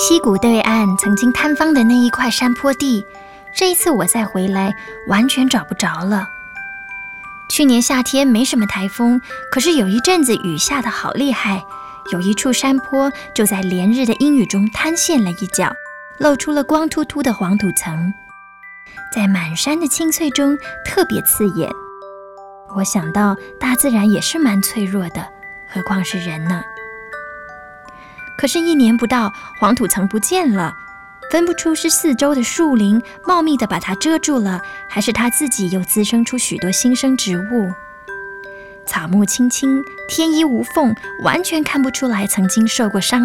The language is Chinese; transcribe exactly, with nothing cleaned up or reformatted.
溪谷对岸曾经坍方的那一块山坡地，这一次我再回来完全找不着了。去年夏天没什么台风，可是有一阵子雨下得好厉害，有一处山坡就在连日的阴雨中坍陷了一角，露出了光秃秃的黄土层，在满山的青翠中特别刺眼。我想到大自然也是蛮脆弱的，何况是人呢？可是一年不到，黄土层不见了，分不出是四周的树林茂密地把它遮住了，还是它自己又滋生出许多新生植物。草木青青，天衣无缝，完全看不出来曾经受过伤